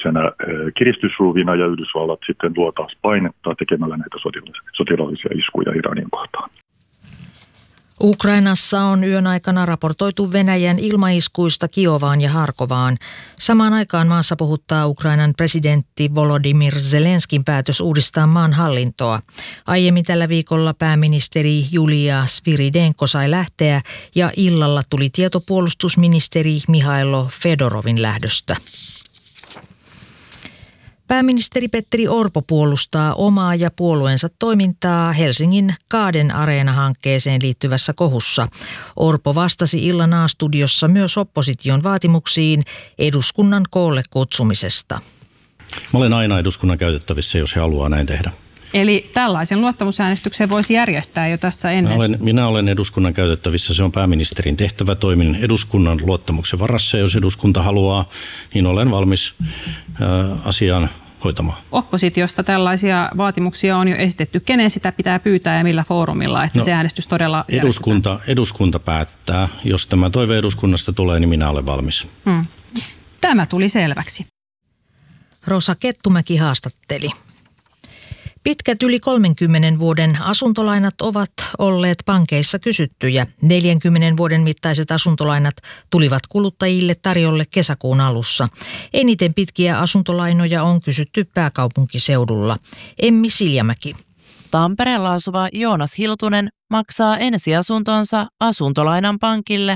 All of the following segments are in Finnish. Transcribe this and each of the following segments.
tämmöisenä kiristysruuvina ja Yhdysvallat sitten luo taas painetta tekemällä näitä sotilaallisia iskuja Iranin kohtaan. Ukrainassa on yön aikana raportoitu Venäjän ilmaiskuista Kiovaan ja Harkovaan. Samaan aikaan maassa puhuttaa Ukrainan presidentti Volodymyr Zelenskin päätös uudistaa maan hallintoa. Aiemmin tällä viikolla pääministeri Julia Sviridenko sai lähteä ja illalla tuli tieto puolustusministeri Mihailo Fedorovin lähdöstä. Pääministeri Petteri Orpo puolustaa omaa ja puolueensa toimintaa Helsingin Kaaden Areena-hankkeeseen liittyvässä kohussa. Orpo vastasi illan A-studiossa myös opposition vaatimuksiin eduskunnan koolle kutsumisesta. Mä olen aina eduskunnan käytettävissä, jos he haluaa näin tehdä. Eli tällaisen luottamusäänestyksen voisi järjestää jo tässä ennen? Minä olen eduskunnan käytettävissä. Se on pääministerin tehtävä. Toimin eduskunnan luottamuksen varassa. Jos eduskunta haluaa, niin olen valmis asiaan hoitamaan. Oppositiosta tällaisia vaatimuksia on jo esitetty. Kenen sitä pitää pyytää ja millä foorumilla, että se äänestys todella eduskunta päättää. Jos tämä toive eduskunnasta tulee, niin minä olen valmis. Tämä tuli selväksi. Rosa Kettumäki haastatteli. Pitkät yli 30 vuoden asuntolainat ovat olleet pankeissa kysyttyjä. 40 vuoden mittaiset asuntolainat tulivat kuluttajille tarjolle kesäkuun alussa. Eniten pitkiä asuntolainoja on kysytty pääkaupunkiseudulla. Emmi Siljamäki. Tampereella asuva Joonas Hiltunen maksaa ensiasuntonsa asuntolainan pankille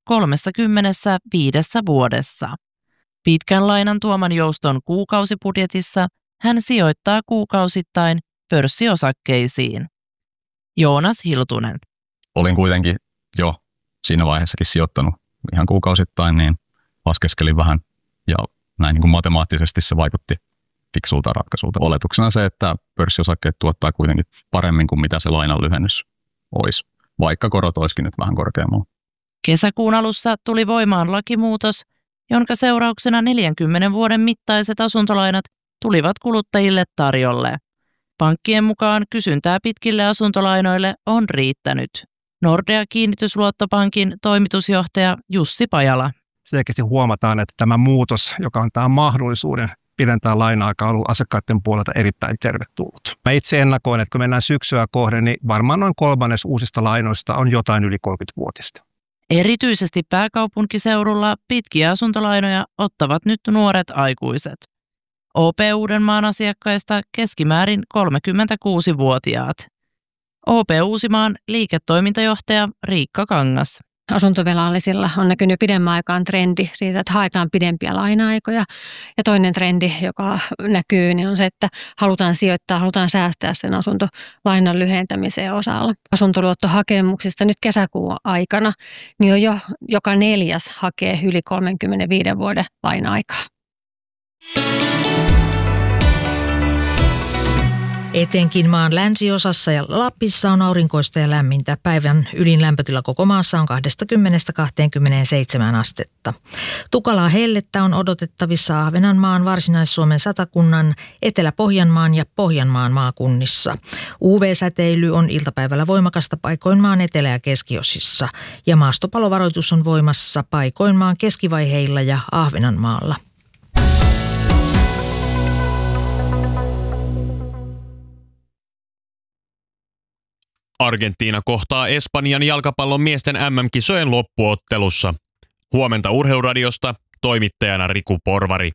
35 vuodessa. Pitkän lainan tuoman jouston kuukausibudjetissa hän sijoittaa kuukausittain pörssiosakkeisiin. Joonas Hiltunen. Olin kuitenkin jo siinä vaiheessakin sijoittanut ihan kuukausittain, niin laskeskelin vähän ja näin niin kuin matemaattisesti se vaikutti fiksulta ratkaisulta. Oletuksena se, että pörssiosakkeet tuottaa kuitenkin paremmin kuin mitä se lainan lyhennys olisi, vaikka korot olisikin nyt vähän korkeammalla. Kesäkuun alussa tuli voimaan lakimuutos, jonka seurauksena 40 vuoden mittaiset asuntolainat tulivat kuluttajille tarjolle. Pankkien mukaan kysyntää pitkille asuntolainoille on riittänyt. Nordea-kiinnitysluottopankin toimitusjohtaja Jussi Pajala. Selkeästi huomataan, että tämä muutos, joka antaa mahdollisuuden pidentää laina-aikaa, on ollut asiakkaiden puolelta erittäin tervetullut. Mä itse ennakoin, että kun mennään syksyä kohden, niin varmaan noin 1/3 uusista lainoista on jotain yli 30-vuotista. Erityisesti pääkaupunkiseudulla pitkiä asuntolainoja ottavat nyt nuoret aikuiset. OP Uudenmaan asiakkaista keskimäärin 36-vuotiaat. OP Uusimaan liiketoimintajohtaja Riikka Kangas. Asuntovelallisilla on näkynyt pidemmän aikaan trendi siitä, että haetaan pidempiä laina-aikoja. Ja toinen trendi, joka näkyy, niin on se, että halutaan sijoittaa, halutaan säästää sen asuntolainan lyhentämiseen osalla. Asuntoluottohakemuksista nyt kesäkuun aikana, niin on jo joka 4. hakee yli 35 vuoden laina-aikaa. Etenkin maan länsiosassa ja Lapissa on aurinkoista ja lämmintä. Päivän ylin lämpötila koko maassa on 20–27 astetta. Tukalaa hellettä on odotettavissa Ahvenanmaan, Varsinais-Suomen satakunnan, Etelä-Pohjanmaan ja Pohjanmaan maakunnissa. UV-säteily on iltapäivällä voimakasta paikoin maan etelä- ja keskiosissa. Ja maastopalovaroitus on voimassa paikoin maan keskivaiheilla ja Ahvenanmaalla. Argentiina kohtaa Espanjan jalkapallon miesten MM-kisojen loppuottelussa. Huomenta Urheiluradiosta, toimittajana Riku Porvari.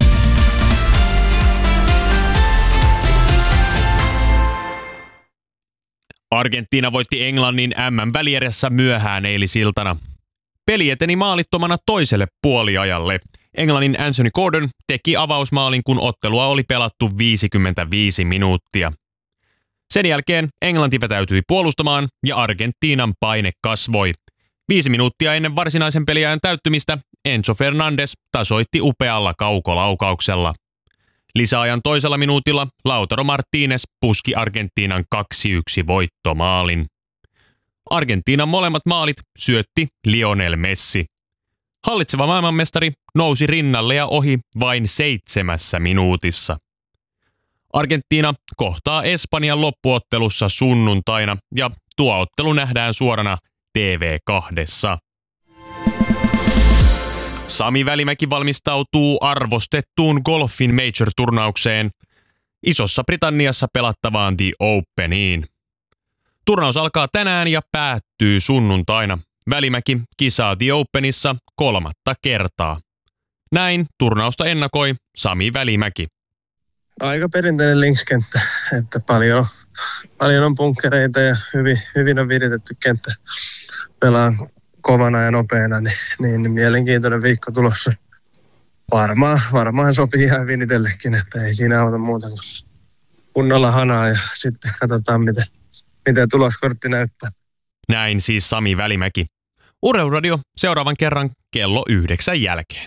Argentiina voitti Englannin MM-välierässä myöhään eilisiltana. Peli eteni maalittomana toiselle puoliajalle. Englannin Anthony Gordon teki avausmaalin, kun ottelua oli pelattu 55 minuuttia. Sen jälkeen Englanti vetäytyi puolustamaan ja Argentiinan paine kasvoi. 5 minuuttia ennen varsinaisen peliajan täyttymistä Enzo Fernandes tasoitti upealla kaukolaukauksella. Lisäajan toisella minuutilla Lautaro Martínez puski Argentiinan 2-1 voittomaalin. Argentiinan molemmat maalit syötti Lionel Messi. Hallitseva maailmanmestari nousi rinnalle ja ohi vain 7 minuutissa. Argentiina kohtaa Espanjan loppuottelussa sunnuntaina ja tuo ottelu nähdään suorana TV2. Sami Välimäki valmistautuu arvostettuun golfin major-turnaukseen Isossa Britanniassa pelattavaan The Openiin. Turnaus alkaa tänään ja päättyy sunnuntaina. Välimäki kisaa The Openissa 3. kertaa. Näin turnausta ennakoi Sami Välimäki. Aika perinteinen linkskenttä, että paljon on bunkkereita ja hyvin on viritetty kenttä. Pelaan kovana ja nopeana, niin mielenkiintoinen viikko tulossa. Varmaan sopii ihan vinitellekin, että ei siinä auta muuta kuin kunnolla hanaa ja sitten katsotaan, miten tuloskortti näyttää. Näin siis Sami Välimäki. Urheiluradio seuraavan kerran kello 9 jälkeen.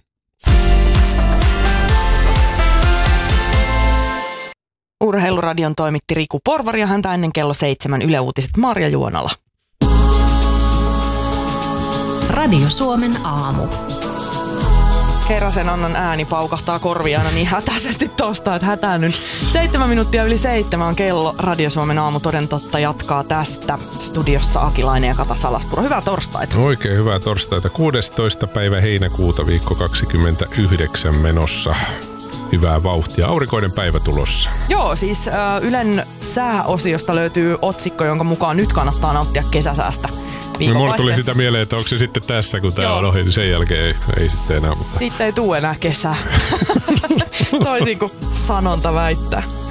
Urheiluradion toimitti Riku Porvari ja häntä ennen kello 7 Yle Uutiset Marja Juonala. Radio Suomen aamu. Keräsen Annan ääni paukahtaa korviin aina niin hätäisesti tosta, että hätäännyn. 7 minuuttia yli 7 on kello. Radio Suomen aamu toden totta jatkaa tästä. Studiossa Akilainen ja Kata Salaspuro. Hyvää torstaita. Oikein hyvää torstaita. 16. päivä heinäkuuta viikko 29 menossa. Hyvää vauhtia. Aurinkoinen päivä tulossa. Joo, siis Ylen sääosiosta löytyy otsikko, jonka mukaan nyt kannattaa nauttia kesäsäästä. Mulla tuli sitä mieleen, että onko se sitten tässä, kun tää on ohi, niin sen jälkeen ei sitten enää. Mutta... Sitten ei tule enää kesää, toisin kuin sanonta väittää.